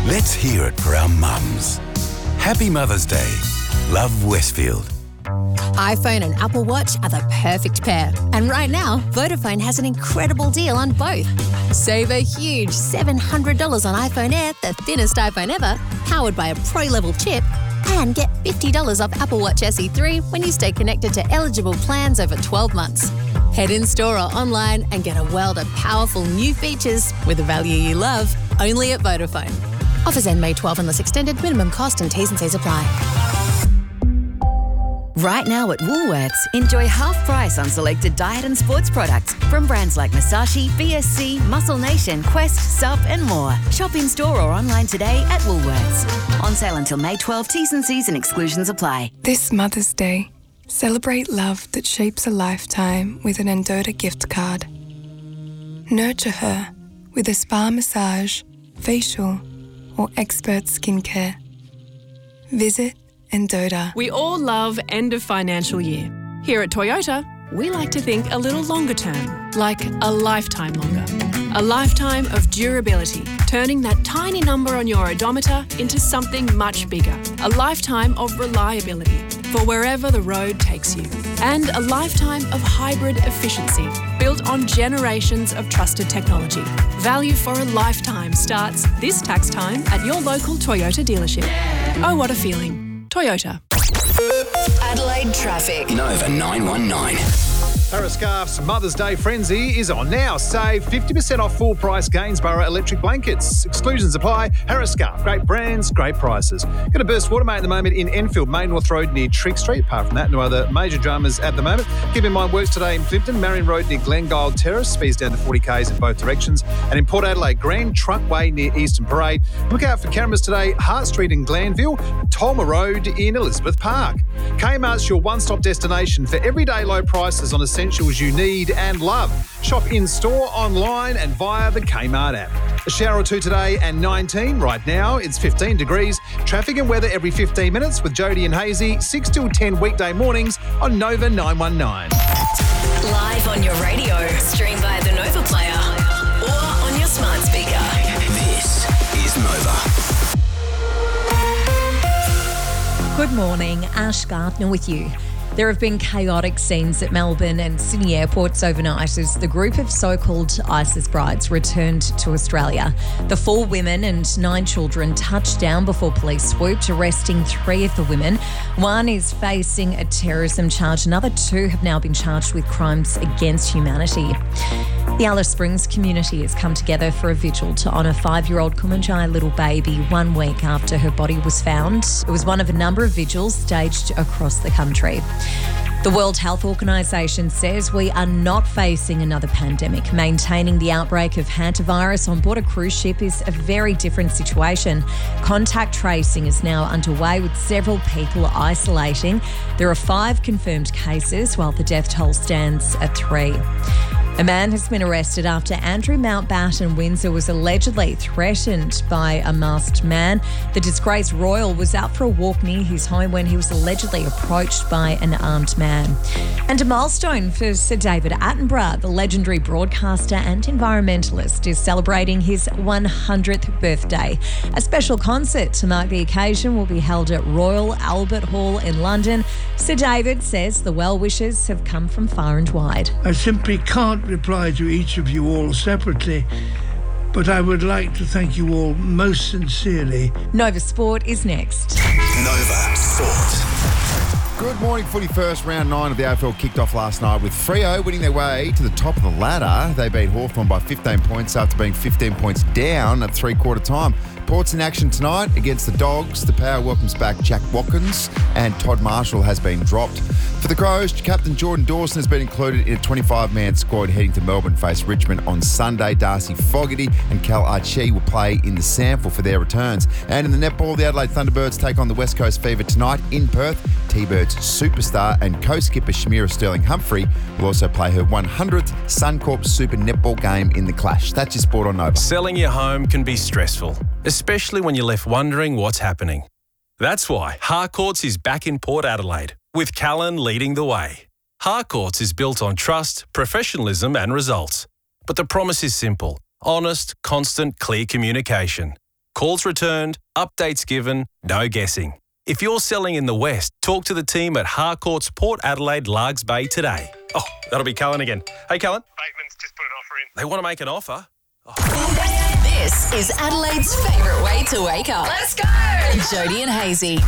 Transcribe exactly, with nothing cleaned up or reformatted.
Let's hear it for our mums. Happy Mother's Day. Love, Westfield. iPhone and Apple Watch are the perfect pair. And right now, Vodafone has an incredible deal on both. Save a huge seven hundred dollars on iPhone Air, the thinnest iPhone ever, powered by a Pro-level chip, and get fifty dollars off Apple Watch S E three when you stay connected to eligible plans over twelve months. Head in-store or online and get a world of powerful new features with the value you love, only at Vodafone. Offers end May twelfth unless extended. Minimum cost and T's and C's apply. Right now at Woolworths, enjoy half price on selected diet and sports products from brands like Masashi, B S C, Muscle Nation, Quest, Sup and more. Shop in store or online today at Woolworths. On sale until May twelfth. T's and C's and exclusions apply. This Mother's Day, celebrate love that shapes a lifetime with an Endota gift card. Nurture her with a spa massage, facial or expert skincare. Visit Endota. We all love end of financial year. Here at Toyota, we like to think a little longer term, like a lifetime longer. A lifetime of durability, turning that tiny number on your odometer into something much bigger. A lifetime of reliability for wherever the road takes you. And a lifetime of hybrid efficiency, built on generations of trusted technology. Value for a lifetime starts this tax time at your local Toyota dealership. Oh, what a feeling. Toyota. Adelaide traffic. Nova nine one nine. Parascarf's Mother's Day frenzy is on now. Save fifty percent off full price Gainsborough electric blankets. Exclusions apply. Parascarf, great brands, great prices. Got a burst water main at the moment in Enfield, Main North Road near Trick Street. Apart from that, no other major dramas at the moment. Keep in mind, works today in Plympton, Marion Road near Glengyle Terrace, speeds down to forty k's in both directions. And in Port Adelaide, Grand Trunk Way near Eastern Parade. Look out for cameras today, Hart Street in Glanville, Tolma Road in Elizabeth Park. Kmart's your one-stop destination for everyday low prices on essentials you need and love. Shop in-store, online and via the Kmart app. A shower or two today and nineteen. Right now, it's fifteen degrees. Traffic and weather every fifteen minutes with Jody and Hazy, six till ten weekday mornings on Nova nine one nine. Live on your radio, stream via the Nova player or on your smart speaker. This is Nova. Good morning, Ash Gardner with you. There have been chaotic scenes at Melbourne and Sydney airports overnight as the group of so-called ISIS brides returned to Australia. The four women and nine children touched down before police swooped, arresting three of the women. One is facing a terrorism charge. Another two have now been charged with crimes against humanity. The Alice Springs community has come together for a vigil to honour five-year-old Kumanjai little baby one week after her body was found. It was one of a number of vigils staged across the country. The World Health Organisation says we are not facing another pandemic. Maintaining the outbreak of hantavirus on board a cruise ship is a very different situation. Contact tracing is now underway with several people isolating. There are five confirmed cases while the death toll stands at three. A man has been arrested after Andrew Mountbatten Windsor was allegedly threatened by a masked man. The disgraced royal was out for a walk near his home when he was allegedly approached by an armed man. And a milestone for Sir David Attenborough, the legendary broadcaster and environmentalist, is celebrating his one hundredth birthday. A special concert to mark the occasion will be held at Royal Albert Hall in London. Sir David says the well-wishers have come from far and wide. I simply can't reply to each of you all separately, but I would like to thank you all most sincerely. Nova Sport is next. Nova Sport. Good morning, footy. First round nine of the A F L kicked off last night with Freo winning their way to the top of the ladder. They beat Hawthorn by fifteen points after being fifteen points down at three-quarter time. Port's in action tonight against the Dogs. The Power welcomes back Jack Watkins and Todd Marshall has been dropped. For the Crows, Captain Jordan Dawson has been included in a twenty-five man squad heading to Melbourne to face Richmond on Sunday. Darcy Fogarty and Cal Archie will play in the sample for their returns. And in the netball, the Adelaide Thunderbirds take on the West Coast Fever tonight in Perth. T-Birds superstar and co-skipper Shamira Sterling-Humphrey will also play her one hundredth Suncorp Super Netball game in the clash. That's your sport on Nova. Selling your home can be stressful, especially when you're left wondering what's happening. That's why Harcourts is back in Port Adelaide, with Callan leading the way. Harcourts is built on trust, professionalism and results. But the promise is simple: honest, constant, clear communication. Calls returned, updates given, no guessing. If you're selling in the West, talk to the team at Harcourts Port Adelaide Largs Bay today. Oh, that'll be Callan again. Hey, Callan. Bateman's just put an offer in. They want to make an offer. This is Adelaide's favourite way to wake up. Let's go! Jody and Hazy.